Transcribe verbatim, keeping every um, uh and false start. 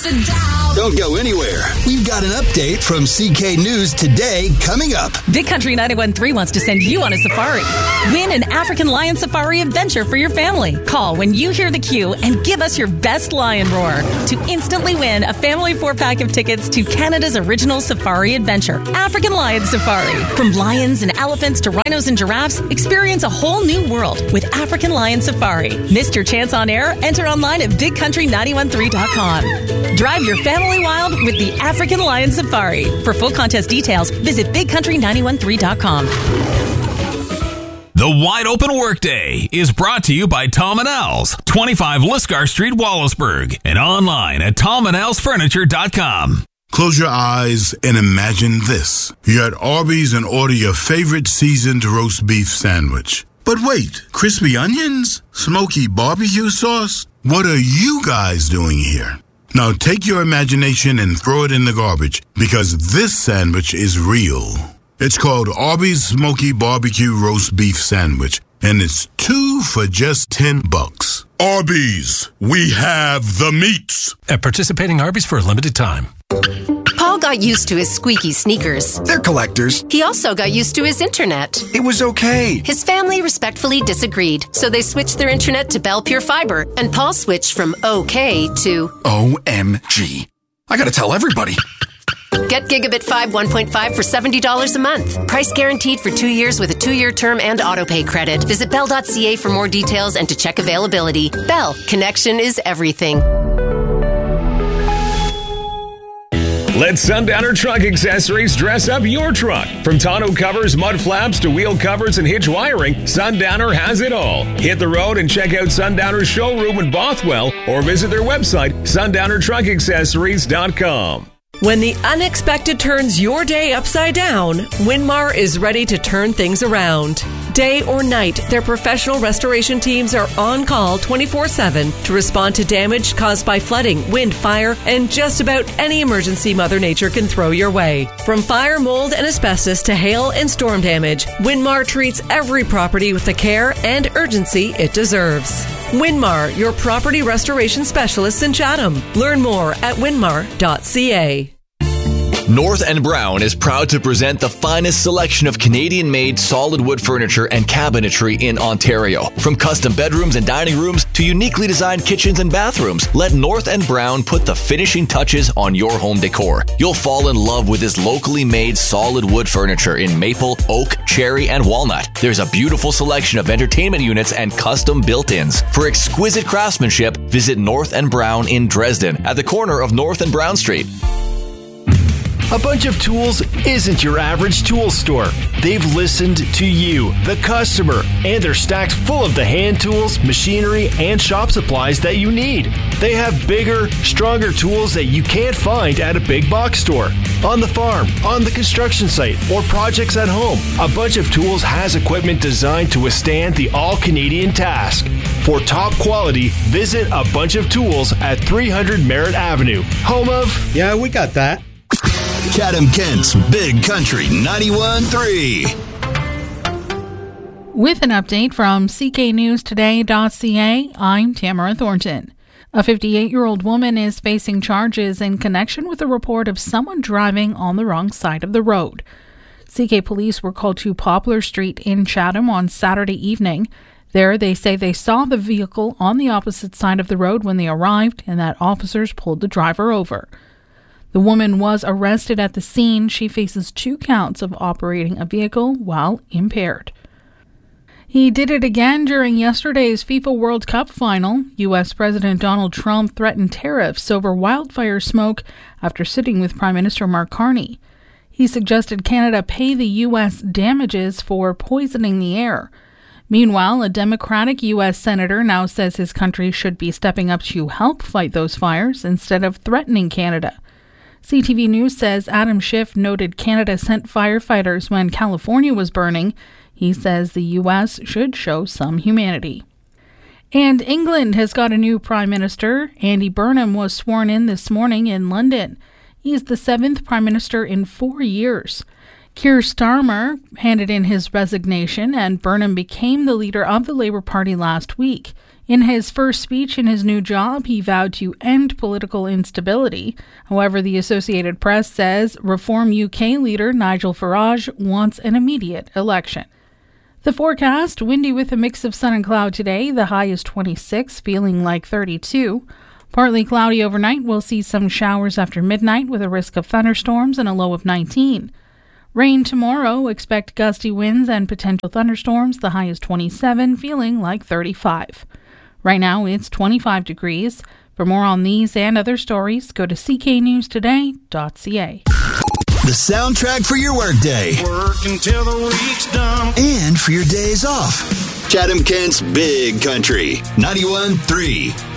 it down. Don't go anywhere. We've got an update from C K News Today coming up. Big Country ninety-one point three wants to send you on a safari. Win an African lion safari adventure for your family. Call when you hear the cue and give us your best lion roar to instantly win a family four-pack of tickets to Canada's original safari adventure, African Lion Safari. From lions and elephants to rhinos and giraffes, experience a whole new world with African Lion Safari. Missed your chance on air? Enter online at big country nine one three dot com. Drive your family wild with the African Lion Safari. For full contest details, visit big country nine one three dot com. The Wide Open Workday is brought to you by Tom and Al's, twenty-five Lisgar Street, Wallaceburg, and online at tom and als furniture dot com. Close your eyes and imagine this. You're at Arby's and order your favorite seasoned roast beef sandwich. But wait, crispy onions? Smoky barbecue sauce? What are you guys doing here? Now take your imagination and throw it in the garbage, because this sandwich is real. It's called Arby's Smoky Barbecue Roast Beef Sandwich, and it's two for just ten bucks. Arby's, we have the meats. At participating Arby's for a limited time. Paul got used to his squeaky sneakers. They're collectors. He also got used to his internet. It was okay. His family respectfully disagreed, so they switched their internet to Bell Pure Fiber, and Paul switched from okay to O M G. I gotta tell everybody. Get Gigabit five one point five for seventy dollars a month. Price guaranteed for two years with a two-year term and autopay credit. Visit bell dot c a for more details and to check availability. Bell, connection is everything. Let Sundowner Truck Accessories dress up your truck. From tonneau covers, mud flaps, to wheel covers and hitch wiring, Sundowner has it all. Hit the road and check out Sundowner's showroom in Bothwell or visit their website, sundowner truck accessories dot com. When the unexpected turns your day upside down, Winmar is ready to turn things around. Day or night, their professional restoration teams are on call twenty-four seven to respond to damage caused by flooding, wind, fire, and just about any emergency Mother Nature can throw your way. From fire, mold, and asbestos to hail and storm damage, Winmar treats every property with the care and urgency it deserves. Winmar, your property restoration specialists in Chatham. Learn more at winmar dot c a. North and Brown is proud to present the finest selection of Canadian-made solid wood furniture and cabinetry in Ontario. From custom bedrooms and dining rooms to uniquely designed kitchens and bathrooms, let North and Brown put the finishing touches on your home decor. You'll fall in love with this locally made solid wood furniture in maple, oak, cherry, and walnut. There's a beautiful selection of entertainment units and custom built-ins. For exquisite craftsmanship, visit North and Brown in Dresden at the corner of North and Brown Street. A Bunch of Tools isn't your average tool store. They've listened to you, the customer, and they're stacked full of the hand tools, machinery, and shop supplies that you need. They have bigger, stronger tools that you can't find at a big box store. On the farm, on the construction site, or projects at home, A Bunch of Tools has equipment designed to withstand the all-Canadian task. For top quality, visit A Bunch of Tools at three hundred Merritt Avenue, home of... Yeah, we got that. Chatham-Kent's Big Country ninety-one point three. With an update from c k news today dot c a, I'm Tamara Thornton. A fifty-eight-year-old woman is facing charges in connection with a report of someone driving on the wrong side of the road. C K police were called to Poplar Street in Chatham on Saturday evening. There, they say they saw the vehicle on the opposite side of the road when they arrived and that officers pulled the driver over. The woman was arrested at the scene. She faces two counts of operating a vehicle while impaired. He did it again during yesterday's FIFA World Cup final. U S President Donald Trump threatened tariffs over wildfire smoke after sitting with Prime Minister Mark Carney. He suggested Canada pay the U S damages for poisoning the air. Meanwhile, a Democratic U S senator now says his country should be stepping up to help fight those fires instead of threatening Canada. C T V News says Adam Schiff noted Canada sent firefighters when California was burning. He says the U S should show some humanity. And England has got a new Prime Minister. Andy Burnham was sworn in this morning in London. He's the seventh Prime Minister in four years. Keir Starmer handed in his resignation and Burnham became the leader of the Labour Party last week. In his first speech in his new job, he vowed to end political instability. However, the Associated Press says Reform U K leader Nigel Farage wants an immediate election. The forecast, windy with a mix of sun and cloud today. The high is twenty-six, feeling like thirty-two. Partly cloudy overnight. We'll see some showers after midnight with a risk of thunderstorms and a low of nineteen. Rain tomorrow. Expect gusty winds and potential thunderstorms. The high is twenty-seven, feeling like thirty-five. Right now, it's twenty-five degrees. For more on these and other stories, go to c k news today dot c a. The soundtrack for your workday. Work until the week's done. And for your days off. Chatham Kent's Big Country ninety-one point three.